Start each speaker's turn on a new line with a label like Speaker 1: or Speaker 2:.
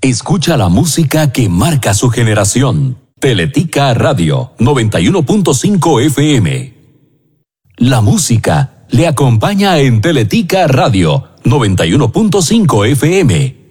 Speaker 1: Escucha la música que marca su generación. Teletica Radio 91.5 FM. La música le acompaña en Teletica Radio 91.5 FM.